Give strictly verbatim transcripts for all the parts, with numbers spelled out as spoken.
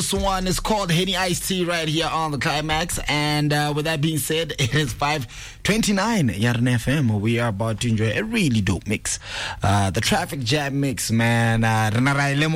This one is called Henny Iced Tea right here on the Climax. And uh, with that being said, it is five twenty-nine Yarn F M. We are about to enjoy a really dope mix. Uh, the Traffic Jam mix, man. Uh, mm.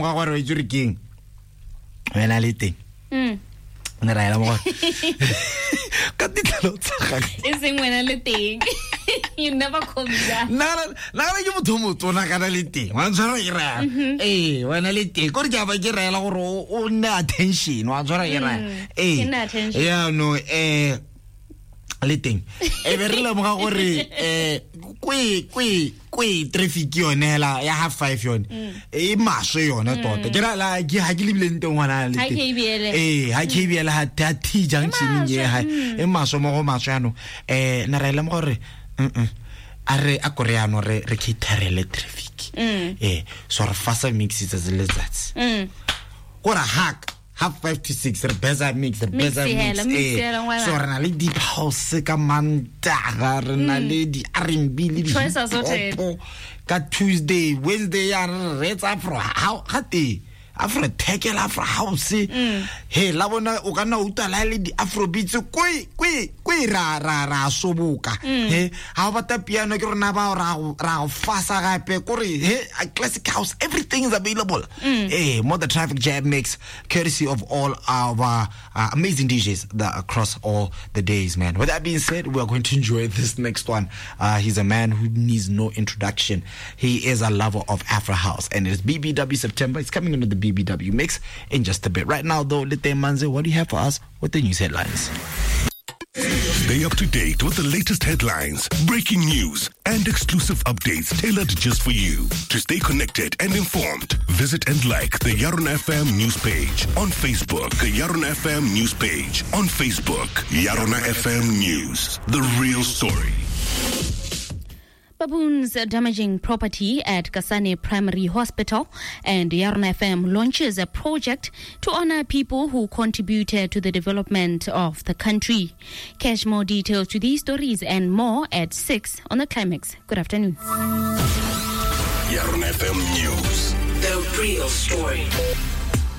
You never call me that. Nala, nala you mutumu to nakanality. One zora, eh, when I lit it, good job, I get a lot of attention. One zora, eh, yeah, no, eh, litting. Every little eh, qui, qui, qui, traffic you and Ella, I have five yon. Eh, mash yon, I thought. Get out like I give you into one eye. Eh, I gave you a tatty junction in here. Eh, masomo, machano, eh, Naralamore. Mm-mm. Are a Koreano re rekitare traffic. Eh, so fasa mixes as lizards. Mm. What a hack. Half five to six, the beza mix, the beza mix. Eh, so Ranali deep house, Kamanda, Ranali, Arim Billy. Choice as what? Got Tuesday, Wednesday, and Reds Afro. How had they? Afro take Afro house. Hey, Lavona Ugana Uta Lali the Afro beats so qui qui qui ra ra ra sobuka. Hey, how about the piano granaba ra ra fasa rape kori? Hey, a classic house, everything is available. Hey, more the Traffic Jam mix, courtesy of all our uh, amazing D Js that across all the days, man. With that being said, we are going to enjoy this next one. Uh, he's a man who needs no introduction. He is a lover of Afro house, and it's B B W September. It's coming into the B B W mix in just a bit. Right now, though, Lete Manze, what do you have for us with the news headlines? Stay up to date with the latest headlines, breaking news, and exclusive updates tailored just for you. To stay connected and informed, visit and like the Yarn F M news page on Facebook. The Yarn F M news page on Facebook. Yarn F M News, the real story. Baboons damaging property at Kasane Primary Hospital, and Yarn F M launches a project to honor people who contributed to the development of the country. Catch more details to these stories and more at six on the Climax. Good afternoon. Yarn F M News, the real story.